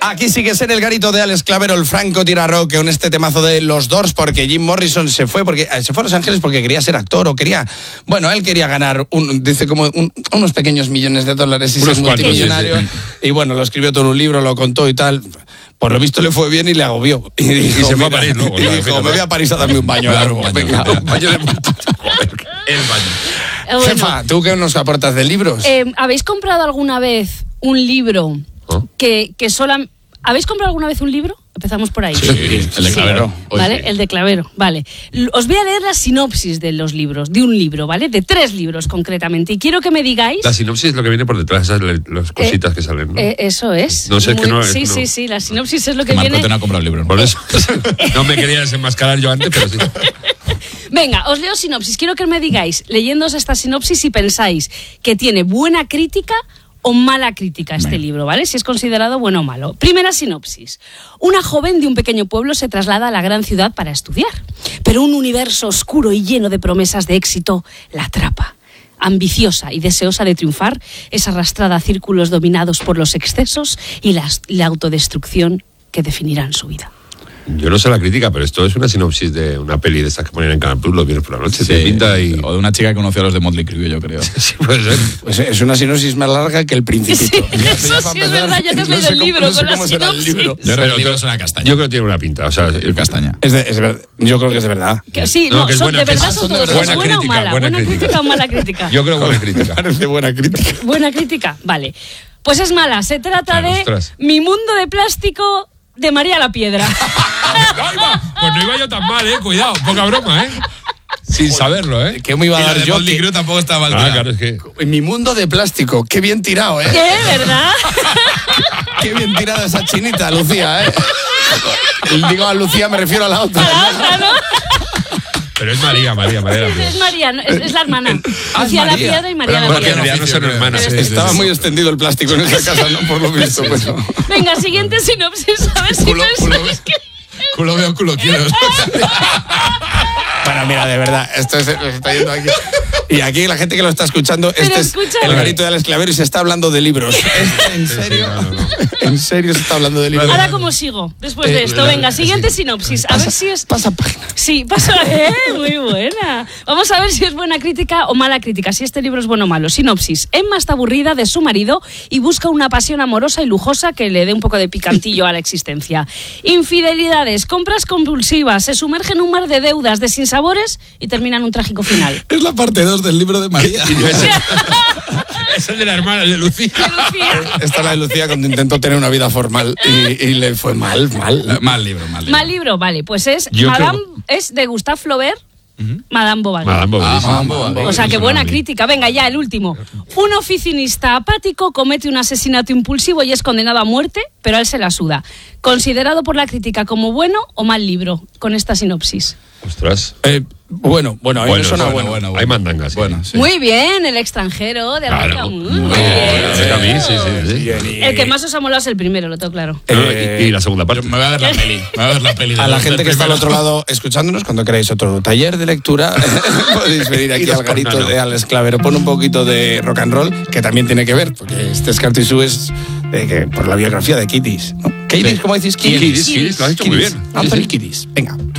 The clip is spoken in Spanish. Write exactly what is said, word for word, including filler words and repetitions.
Aquí sigues en el garito de Alex Clavero, el Franco Tirarro, con este temazo de los Doors, porque Jim Morrison se fue porque se fue a Los Ángeles porque quería ser actor o quería, bueno, él quería ganar, un, dice como un, unos pequeños millones de dólares y ser multimillonario. Sí, sí. Y bueno, lo escribió todo en un libro, lo contó y tal. Por lo visto le fue bien y le agobió. Y, dijo, y se fue a París, ¿no? Y dijo, me voy a París a darme un baño. Claro, un baño, venga, un baño de el baño. Bueno. Jefa, ¿tú qué nos aportas de libros? Eh, ¿Habéis comprado alguna vez un libro ¿Oh? que, que sola... ¿Habéis comprado alguna vez un libro? Empezamos por ahí. Sí, el de Clavero. Sí. ¿Vale? El de Clavero, vale. Os voy a leer la sinopsis de los libros, de un libro, ¿vale? De tres libros concretamente. Y quiero que me digáis... La sinopsis es lo que viene por detrás, esas las cositas eh, que salen, ¿no? Eh, eso es. No sé, Muy, que no es. Sí, no. sí, sí, la sinopsis es lo que Marco viene... te no ha comprado el libro. Por eso. No me quería desenmascarar yo antes, pero sí. Venga, os leo sinopsis. Quiero que me digáis, leyéndoos esta sinopsis, si pensáis que tiene buena crítica o mala crítica este Bien. libro, ¿vale? Si es considerado bueno o malo. Primera sinopsis. Una joven de un pequeño pueblo se traslada a la gran ciudad para estudiar, pero un universo oscuro y lleno de promesas de éxito la atrapa. Ambiciosa y deseosa de triunfar, es arrastrada a círculos dominados por los excesos y la, la autodestrucción que definirán su vida. Yo no sé la crítica, pero esto es una sinopsis de una peli de estas que ponen en Canal Plus los viernes por la noche. Sí, te pinta y... O de una chica que conoció a los de Motley Crue, yo creo. Sí, puede ser. Pues es una sinopsis más larga que El Principito. Sí, eso sí es verdad, yo te he leído el libro con la sinopsis. Yo creo que el libro es una castaña. Yo creo que tiene una pinta, o sea... El castaña. Es de, es de, yo creo que es de verdad. Que, sí, no, no que son, buena, de verdad son todos. Buena, buena crítica, o mala, buena, buena crítica. crítica o mala crítica. Yo creo buena crítica. Parece buena crítica. Buena crítica, vale. Pues es mala, se trata de Ostras. Mi mundo de plástico... de María la Piedra. No iba, pues no iba yo tan mal, eh. Cuidado, poca broma, eh. Sin saberlo, eh. ¿Qué me iba a dar yo? Motley Crue tampoco estaba mal. Ah, claro, es que... En mi mundo de plástico, qué bien tirado, eh. ¿Qué, verdad? Qué bien tirada esa chinita, Lucía, eh. Digo a Lucía, me refiero a la otra. A la otra, ¿no? Pero es María, María, María. Es, es María, no, es, es la hermana. Ah, Lucía la María. Piedra y María Pero la Piedra. María no son hermanas. Sí, Estaba muy extendido el plástico en esa casa, ¿no? Por lo visto. Pues, no. Venga, siguiente sinopsis, a ver si Culo, pensáis culo, que... Culo veo, culo quiero. Bueno, mira, de verdad, esto es, se está yendo aquí. Y aquí la gente que lo está escuchando, Pero este escucha, es el garito de Alex Clavero y se está hablando de libros. ¿En serio? Sí, sí, no, no. ¿En serio se está hablando de libros? Ahora, ¿cómo sigo? Después de esto, venga, siguiente sinopsis. A Pasa, ver si es... Pasa página. Sí, pasa... Eh, muy buena. Vamos a ver si es buena crítica o mala crítica, si este libro es bueno o malo. Sinopsis. Emma está aburrida de su marido y busca una pasión amorosa y lujosa que le dé un poco de picantillo a la existencia. Infidelidades, compras compulsivas, se sumerge en un mar de deudas, de sinsabores y termina en un trágico final. Es la parte dos del libro de María. Es el de la hermana, el de Lucía. De Lucía. Esta es la de Lucía cuando intentó tener una vida formal y, y le fue mal, mal. Eh, mal libro, mal libro. Mal libro, vale, pues es Yo Madame, creo... es de Gustave Flaubert, uh-huh. Madame Bovary. Madame Bovary. Ah, Madame Bovary. O sea, qué buena crítica. Venga, ya, el último. Un oficinista apático comete un asesinato impulsivo y es condenado a muerte, pero a él se la suda. Considerado por la crítica como bueno o mal libro, con esta sinopsis. Ostras. Eh, bueno, bueno, a mí Bueno, me suena bueno, bueno. bueno. Hay mandangas. Sí. Bueno, sí. Muy bien, El extranjero de América. Claro. Muy Muy bien. bien. A mí, sí, sí, sí. El que más os ha molado es el primero, lo tengo claro. Eh, y, y la segunda parte. Me voy a ver la peli. Me voy a ver la peli. De A la los- gente del que está al primero. otro lado escuchándonos, cuando queréis otro taller de lectura, podéis venir aquí Iros al por garito Nano. de Alex Clavero. Pon un poquito de rock and roll, que también tiene que ver, porque este Scartisú es de que, por la biografía de Kiddis, ¿no? Kiddis, ¿cómo decís? Kiddis, Kiddis, lo has dicho muy bien. Anthony Sí, sí. Kiddis. Venga.